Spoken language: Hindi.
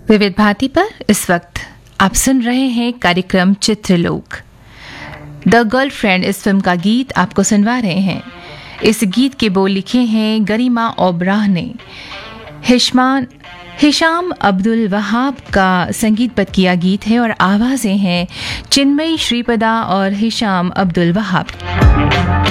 विविध भारती पर इस वक्त आप सुन रहे हैं कार्यक्रम चित्रलोक। द गर्लफ्रेंड इस फिल्म का गीत आपको सुनवा रहे हैं। इस गीत के बोल लिखे हैं गरिमा ओबराह ने। हिशाम अब्दुल वहाब का संगीतबद्ध किया गीत है और आवाज़ें हैं चिन्मयी श्रीपदा और हिशाम अब्दुल वहाब।